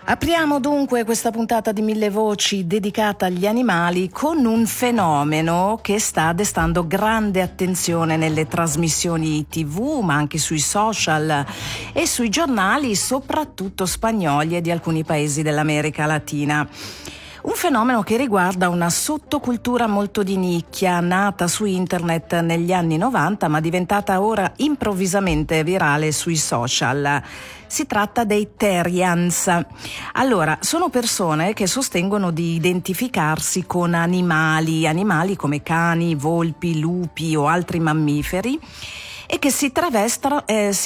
Apriamo dunque questa puntata di Mille Voci dedicata agli animali con un fenomeno che sta destando grande attenzione nelle trasmissioni TV, ma anche sui social e sui giornali, soprattutto spagnoli e di alcuni paesi dell'America Latina. Un fenomeno che riguarda una sottocultura molto di nicchia, nata su internet negli anni 90 ma diventata ora improvvisamente virale sui social. Si tratta dei Terrians. Allora, sono persone che sostengono di identificarsi con animali come cani, volpi, lupi o altri mammiferi, e che si travestono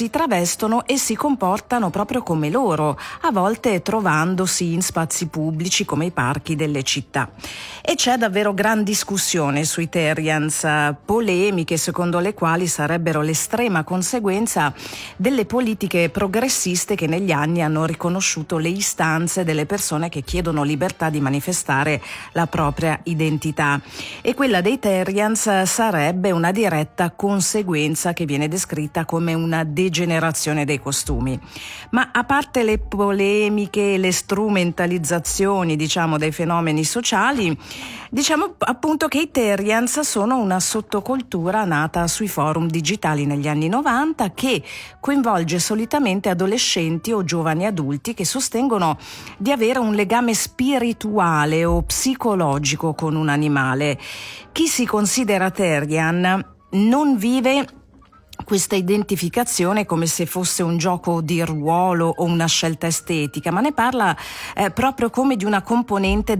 e si comportano proprio come loro, a volte trovandosi in spazi pubblici come i parchi delle città. E c'è davvero gran discussione sui Terrians, polemiche secondo le quali sarebbero l'estrema conseguenza delle politiche progressiste che negli anni hanno riconosciuto le istanze delle persone che chiedono libertà di manifestare la propria identità. E quella dei Terrians sarebbe una diretta conseguenza che viene descritta come una degenerazione dei costumi. Ma a parte le polemiche e le strumentalizzazioni, dei fenomeni sociali, diciamo appunto che i Terrians sono una sottocultura nata sui forum digitali negli anni 90 che coinvolge solitamente adolescenti o giovani adulti che sostengono di avere un legame spirituale o psicologico con un animale. Chi si considera Terrian non vive questa identificazione come se fosse un gioco di ruolo o una scelta estetica, ma ne parla proprio come di una componente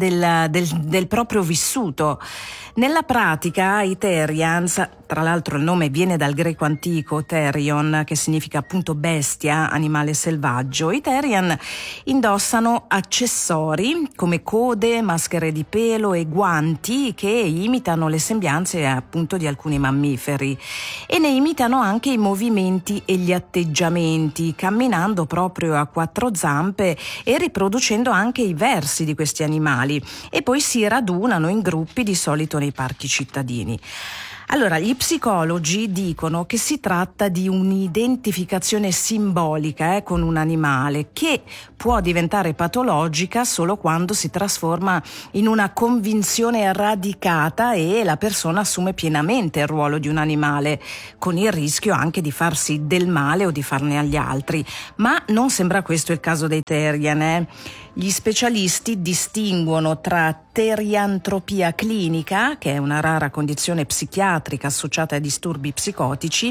del proprio vissuto. Nella pratica i Terrians, tra l'altro il nome viene dal greco antico Therion, che significa appunto bestia, animale selvaggio, i Terrian indossano accessori come code, maschere di pelo e guanti che imitano le sembianze appunto di alcuni mammiferi e ne imitano anche i movimenti e gli atteggiamenti, camminando proprio a quattro zampe e riproducendo anche i versi di questi animali, e poi si radunano in gruppi, di solito nei parchi cittadini. Allora, gli psicologi dicono che si tratta di un'identificazione simbolica con un animale che può diventare patologica solo quando si trasforma in una convinzione radicata e la persona assume pienamente il ruolo di un animale, con il rischio anche di farsi del male o di farne agli altri. Ma non sembra questo il caso dei Terrian. Gli specialisti distinguono tra teriantropia clinica, che è una rara condizione psichiatrica associata a disturbi psicotici,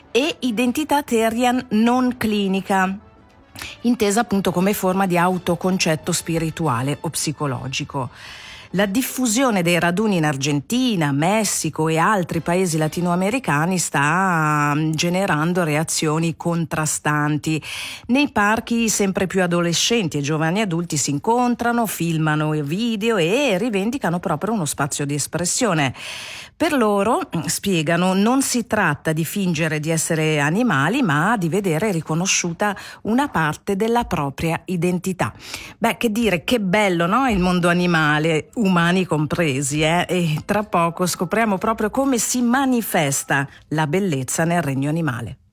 e identità Terrian non clinica, intesa appunto come forma di autoconcetto spirituale o psicologico. La diffusione dei raduni in Argentina, Messico e altri paesi latinoamericani sta generando reazioni contrastanti. Nei parchi sempre più adolescenti e giovani adulti si incontrano, filmano video e rivendicano proprio uno spazio di espressione. Per loro, spiegano, non si tratta di fingere di essere animali, ma di vedere riconosciuta una parte della propria identità. Che dire, che bello, no? Il mondo animale, umani compresi, e tra poco scopriamo proprio come si manifesta la bellezza nel regno animale.